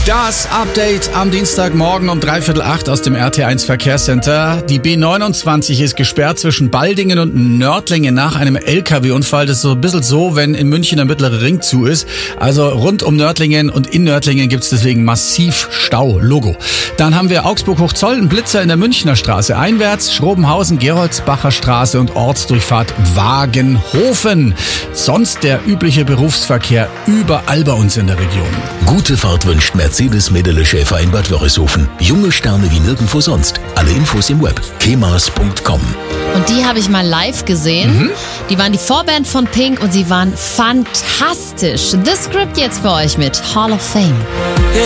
Das Update am Dienstagmorgen um 7:45 aus dem RT1 Verkehrscenter. Die B29 ist gesperrt zwischen Baldingen und Nördlingen nach einem LKW-Unfall. Das ist so ein bisschen so, wenn in München der mittlere Ring zu ist. Also rund um Nördlingen und in Nördlingen gibt es deswegen massiv Stau. Logo. Dann haben wir Augsburg-Hochzoll, einen Blitzer in der Münchner Straße einwärts, Schrobenhausen, Geroldsbacher Straße und Ortsdurchfahrt Wagenhofen. Sonst der übliche Berufsverkehr überall bei uns in der Region. Gute Fahrt wünscht Mercedes Medele Schäfer in Bad Wörishofen. Junge Sterne wie nirgendwo sonst. Alle Infos im Web. kemas.com. Und die habe ich mal live gesehen. Die waren die Vorband von Pink und sie waren fantastisch. The Script jetzt für euch mit Hall of Fame.